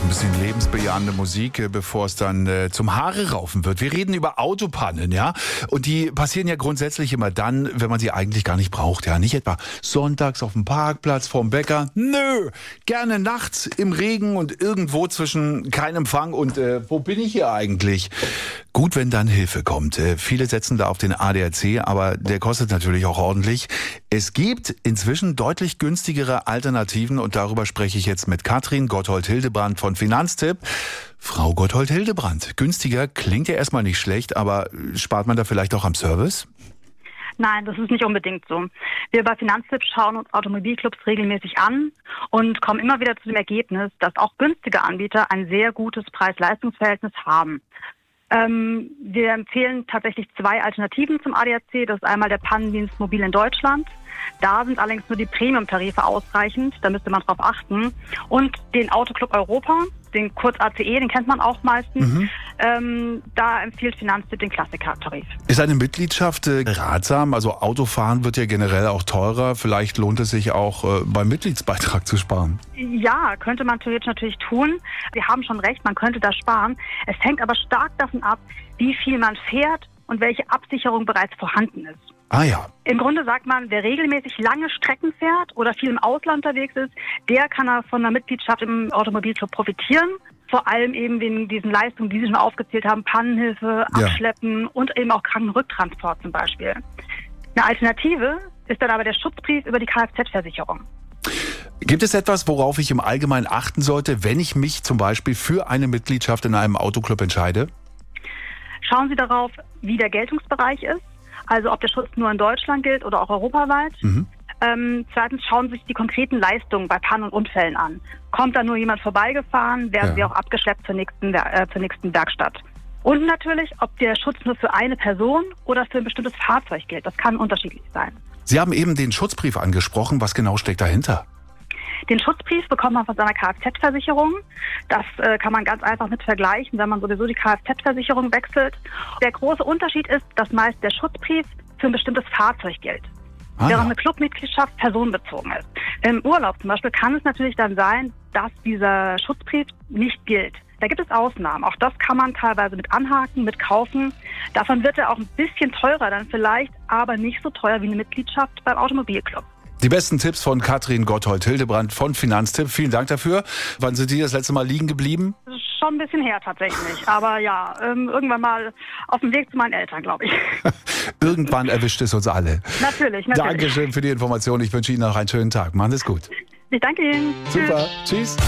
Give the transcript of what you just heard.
ein bisschen lebensbejahende Musik, bevor es dann zum Haare raufen wird. Wir reden über Autopannen, ja? Und die passieren ja grundsätzlich immer dann, wenn man sie eigentlich gar nicht braucht, ja? Nicht etwa sonntags auf dem Parkplatz vorm Bäcker. Nö, gerne nachts im Regen und irgendwo zwischen kein Empfang und wo bin ich hier eigentlich? Gut, wenn dann Hilfe kommt. Viele setzen da auf den ADAC, aber der kostet natürlich auch ordentlich. Es gibt inzwischen deutlich günstigere Alternativen und darüber spreche ich jetzt mit Katrin Gotthold-Hildebrand von Finanztipp. Frau Gotthold-Hildebrand, günstiger klingt ja erstmal nicht schlecht, aber spart man da vielleicht auch am Service? Nein, das ist nicht unbedingt so. Wir bei Finanztipp schauen uns Automobilclubs regelmäßig an und kommen immer wieder zu dem Ergebnis, dass auch günstige Anbieter ein sehr gutes Preis-Leistungs-Verhältnis haben. Wir empfehlen tatsächlich 2 Alternativen zum ADAC. Das ist einmal der Pannendienst Mobil in Deutschland. Da sind allerdings nur die Premium-Tarife ausreichend. Da müsste man drauf achten. Und den Autoclub Europa, den kurz ACE, den kennt man auch meistens. Da empfiehlt Finanztipp den Klassiker-Tarif. Ist eine Mitgliedschaft ratsam? Also Autofahren wird ja generell auch teurer. Vielleicht lohnt es sich auch beim Mitgliedsbeitrag zu sparen. Ja, könnte man theoretisch natürlich tun. Sie haben schon recht, man könnte da sparen. Es hängt aber stark davon ab, wie viel man fährt und welche Absicherung bereits vorhanden ist. Ah ja. Im Grunde sagt man, wer regelmäßig lange Strecken fährt oder viel im Ausland unterwegs ist, der kann von einer Mitgliedschaft im Automobilclub profitieren. Vor allem eben wegen diesen Leistungen, die Sie schon aufgezählt haben, Pannenhilfe, Abschleppen und eben auch Krankenrücktransport zum Beispiel. Eine Alternative ist dann aber der Schutzbrief über die Kfz-Versicherung. Gibt es etwas, worauf ich im Allgemeinen achten sollte, wenn ich mich zum Beispiel für eine Mitgliedschaft in einem Autoclub entscheide? Schauen Sie darauf, wie der Geltungsbereich ist. Also ob der Schutz nur in Deutschland gilt oder auch europaweit. Zweitens schauen Sie sich die konkreten Leistungen bei Pannen und Unfällen an. Kommt da nur jemand vorbeigefahren, werden Sie auch abgeschleppt zur nächsten Werkstatt. Und natürlich, ob der Schutz nur für eine Person oder für ein bestimmtes Fahrzeug gilt. Das kann unterschiedlich sein. Sie haben eben den Schutzbrief angesprochen. Was genau steckt dahinter? Den Schutzbrief bekommt man von seiner Kfz-Versicherung. Das kann man ganz einfach mit vergleichen, wenn man sowieso die Kfz-Versicherung wechselt. Der große Unterschied ist, dass meist der Schutzbrief für ein bestimmtes Fahrzeug gilt. Während eine Clubmitgliedschaft personenbezogen ist. Im Urlaub zum Beispiel kann es natürlich dann sein, dass dieser Schutzbrief nicht gilt. Da gibt es Ausnahmen. Auch das kann man teilweise mit anhaken, mit kaufen. Davon wird er auch ein bisschen teurer dann vielleicht, aber nicht so teuer wie eine Mitgliedschaft beim Automobilclub. Die besten Tipps von Katrin Gotthold-Hildebrand von Finanztipp. Vielen Dank dafür. Wann sind Sie das letzte Mal liegen geblieben? Das ist schon ein bisschen her tatsächlich. Aber ja, irgendwann mal auf dem Weg zu meinen Eltern, glaube ich. Irgendwann erwischt es uns alle. Natürlich. Dankeschön für die Information. Ich wünsche Ihnen noch einen schönen Tag. Machen Sie es gut. Ich danke Ihnen. Super. Tschüss.